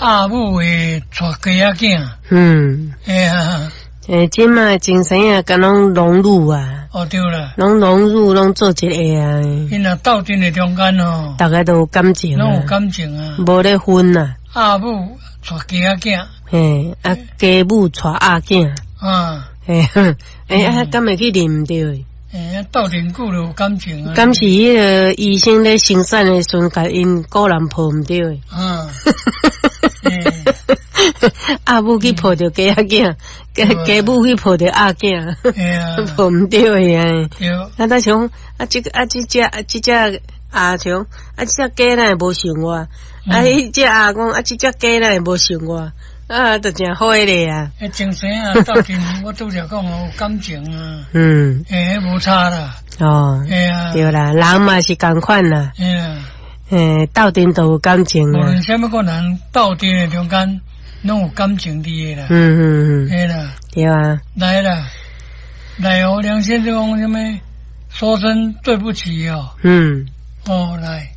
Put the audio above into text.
阿母会带家仔囝。哎呀， 即卖精神啊，甲拢融入啊。 哦对啦， 拢融入，拢做一个啊。 因若斗阵的中间哦， 大家都有感情啊， 拢有感情啊， 无咧分啊。 阿母带家仔囝， 啊，家母带阿囝。啊，敢会去啉着？ 斗阵久就有感情啊。 敢是迄个医生咧生产的时阵，甲因个人抱毋着诶。阿母去抱着家囝，家母去抱着阿囝，抱毋着诶啊！啊，咱想即只阿像即只鸡咱无想我，迄只阿讲即只鸡咱无想我，就真好咧啊！ 精神啊，斗阵我拄则讲有感情啊，无差啦。哦， 对啦，人嘛是共款啦。斗阵都有感情啊。无论什么个人斗阵的中间，拢有感情伫的啦。嘿啦， 对啊。 来啦，来哦，梁先生讲什么？说声对不起哦。来。